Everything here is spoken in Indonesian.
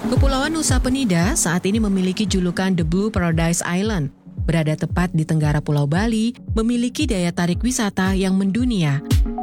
Kepulauan Nusa Penida saat ini memiliki julukan The Blue Paradise Island. Berada tepat di tenggara Pulau Bali, memiliki daya tarik wisata yang mendunia.